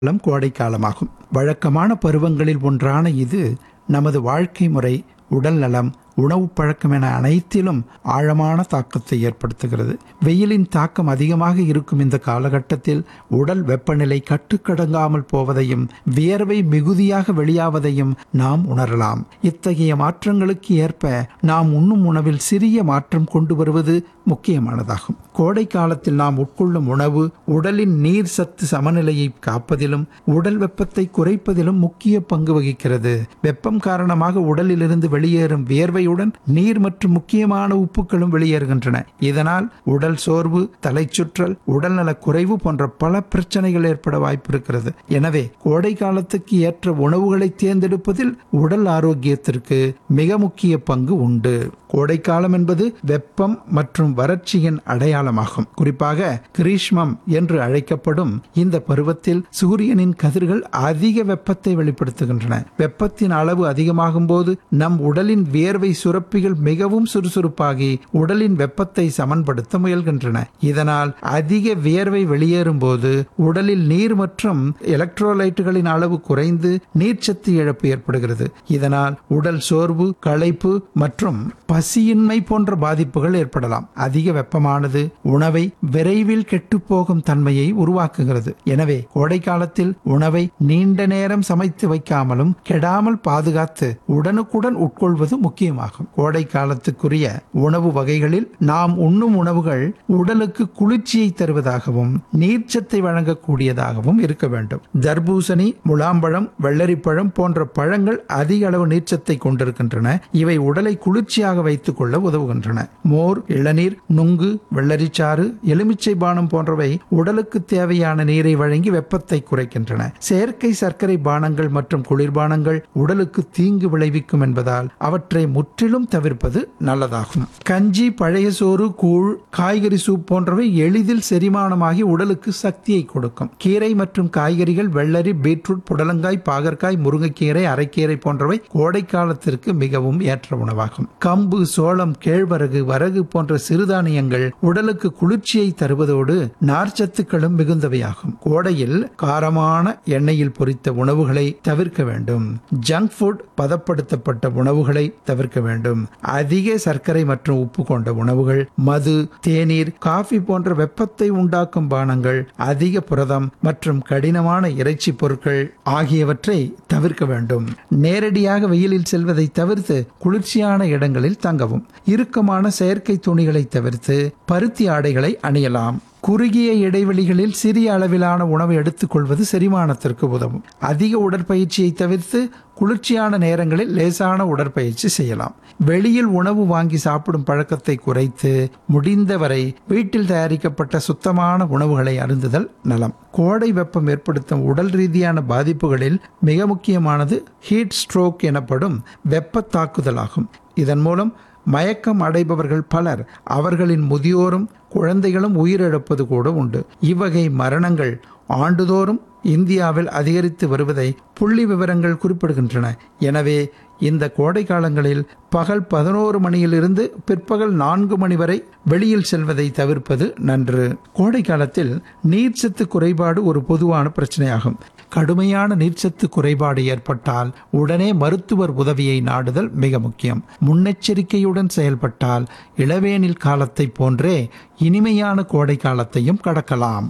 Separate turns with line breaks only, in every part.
காலம் கோடைக்காலமாகும். வழக்கமான பருவங்களில் ஒன்றான இது நமது வாழ்க்கை முறை, உடல் நலம், உணவு பழக்கம் என அனைத்திலும் ஆழமான தாக்கத்தை ஏற்படுத்துகிறது. வெயிலின் தாக்கம் அதிகமாக இருக்கும் இந்த காலகட்டத்தில் உடல் வெப்பநிலை கட்டுக்கடங்காமல் போவதையும் வியர்வை மிகுதியாக வெளியாவதையும் நாம் உணரலாம். இத்தகைய மாற்றங்களுக்கு ஏற்ப நாம் உண்ணும் உணவில் சிறிய மாற்றம் கொண்டு வருவது முக்கியமானதாகும். கோடை காலத்தில் நாம் உட்கொள்ளும் உணவு உடலின் நீர் சத்து சமநிலையை காப்பதிலும் உடல் வெப்பத்தை குறைப்பதிலும் முக்கிய பங்கு வகிக்கிறது. வெப்பம் காரணமாக உடலிலிருந்து வெளியேறும் வியர்வையுடன் நீர் மற்றும் முக்கியமான உப்புக்களும் வெளியேறுகின்றன. இதனால் உடல் சோர்வு, தலைச்சுற்றல், உடல்நலக் குறைவு போன்ற பல பிரச்சனைகள் ஏற்பட வாய்ப்பு இருக்கிறது. எனவே கோடை காலத்துக்கு ஏற்ற உணவுகளை தேர்ந்தெடுப்பதில் உடல் ஆரோக்கியத்திற்கு மிக முக்கிய பங்கு உண்டு. கோடைக்காலம் என்பது வெப்பம் மற்றும் வறட்சியின் அடையாளமாகும். குறிப்பாக கிரீஷ்மம் என்று அழைக்கப்படும் இந்த பருவத்தில் சூரியனின் கதிர்கள் அதிக வெப்பத்தை வெளிப்படுத்துகின்றன. வெப்பத்தின் அளவு அதிகமாகும் போது நம் உடலின் வியர்வை சுரப்பிகள் மிகவும் சுறுசுறுப்பாகி உடலின் வெப்பத்தை சமன்படுத்த முயல்கின்றன. இதனால் அதிக வியர்வை வெளியேறும் போது உடலில் நீர் மற்றும் எலக்ட்ரோலைட்டுகளின் அளவு குறைந்து நீர்ச்சத்து இழப்பு ஏற்படுகிறது. இதனால் உடல் சோர்வு, களைப்பு மற்றும் பசியின்மை போன்ற பாதிப்புகள் ஏற்படலாம். அதிக வெப்பமானது உணவை விரைவில் கெட்டுப்போகும் தன்மையை உருவாக்குகிறது. எனவே கோடை காலத்தில் உணவை நீண்ட நேரம் சமைத்து வைக்காமலும் கெடாமல் பாதுகாத்து உடனுக்குடன் உட்கொள்வது முக்கியமாகும். கோடை காலத்துக்குரிய உணவு வகைகளில் நாம் உண்ணும் உணவுகள் உடலுக்கு குளிர்ச்சியை தருவதாகவும் நீர்ச்சத்தை வழங்கக்கூடியதாகவும் இருக்க வேண்டும். தர்பூசணி, முலாம்பழம், வெள்ளரிப்பழம் போன்ற பழங்கள் அதிக அளவு நீர்ச்சத்தை கொண்டிருக்கின்றன. இவை உடலை குளிர்ச்சியாக வைத்துக் கொள்ள உதவுகின்றன. மோர், இளநீர், நுங்கு, வெள்ளரிச்சாறு, எலுமிச்சை பானம் போன்றவை உடலுக்கு தேவையான நீரை வழங்கி வெப்பத்தை குறைக்கின்றன. செயற்கை சர்க்கரை பானங்கள் மற்றும் குளிர்பானங்கள் உடலுக்கு தீங்கு விளைவிக்கும் என்பதால் அவற்றை முற்றிலும் தவிர்ப்பது நல்லதாகும். கஞ்சி, பழைய சோறு, கூழ், காய்கறி சூப் போன்றவை எளிதில் செரிமானமாகி உடலுக்கு சக்தியை கொடுக்கும். கீரை மற்றும் காய்கறிகள் வெள்ளரி, பீட்ரூட், புடலங்காய், பாகற்காய், முருங்கைக்கீரை, அரைக்கீரை போன்றவை கோடை காலத்திற்கு மிகவும் ஏற்ற உணவாகும். கம்பு, சோளம், கேழ்வரகு, வரகு போன்ற சிறுதானியங்கள் உடலுக்கு குளிர்ச்சியை தருவதோடு நார்ச்சத்துக்களும் மிகுந்தவையாகும். கோடையில் காரமான எண்ணெயில் பொரித்த உணவுகளை தவிர்க்க வேண்டும். ஜங்க் ஃபுட், பதப்படுத்தப்பட்ட உணவுகளை தவிர்க்க வேண்டும். அதிக சர்க்கரை மற்றும் உப்பு கொண்ட உணவுகள், மது, தேநீர், காஃபி போன்ற வெப்பத்தை உண்டாக்கும் பானங்கள், அதிக புரதம் மற்றும் கடினமான இறைச்சி பொருட்கள் ஆகியவற்றை தவிர்க்க வேண்டும். நேரடியாக வெயிலில் செல்வதை தவிர்த்து குளிர்ச்சியான இடங்களில் தங்கவும். இறுக்கமான செயற்கை துணிகளை தவிர்த்து பருத்தி ஆடைகளை அணியலாம். குறுகிய இடைவெளிகளில் சிறிய அளவிலான உணவை எடுத்துக்கொள்வது செரிமானத்திற்கு உதவும். அதிக உடற்பயிற்சியை தவிர்த்து குளிர்ச்சியான நேரங்களில் லேசான உடற்பயிற்சி செய்யலாம். வெளியில் உணவு வாங்கி சாப்பிடும் பழக்கத்தை குறைத்து முடிந்தவரை வீட்டில் தயாரிக்கப்பட்ட சுத்தமான உணவுகளை அருந்துதல் நலம். கோடை வெப்பம் ஏற்படுத்தும் உடல் ரீதியான பாதிப்புகளில் மிக முக்கியமானது ஹீட் ஸ்ட்ரோக் எனப்படும் வெப்ப தாக்குதலாகும். இதன் மூலம் மயக்கம் அடைபவர்கள் பலர், அவர்களின் முதியோரும் குழந்தைகளும் உயிரிழப்பது கூட உண்டு. இவ்வகை மரணங்கள் ஆண்டுதோறும் இந்தியாவில் அதிகரித்து வருவதை புள்ளி விவரங்கள் குறிப்பிடுகின்றன. எனவே இந்த கோடை காலங்களில் பகல் 11 மணியிலிருந்து பிற்பகல் 4 மணி வரை வெளியில் செல்வதை தவிர்ப்பது நன்று. கோடை காலத்தில் நீர்ச்சத்து குறைபாடு ஒரு பொதுவான பிரச்சனையாகும். கடுமையான நீர்ச்சத்து குறைபாடு ஏற்பட்டால் உடனே மருத்துவர் உதவியை நாடுதல் மிக முக்கியம். முன்னெச்சரிக்கையுடன் செயல்பட்டால் இளவேனில் காலத்தை போன்றே இனிமையான கோடை காலத்தையும் கடக்கலாம்.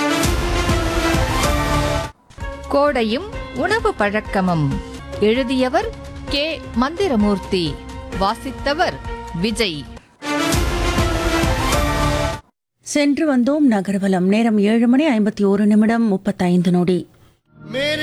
கோடையும் உணவு பழக்கமும். எழுதியவர் கே. மந்திரமூர்த்தி. வாசித்தவர் விஜய்.
சென்று வந்தோம் நகர்வலம். நேரம் 7 மணி 51 நிமிடம் 35 நொடி.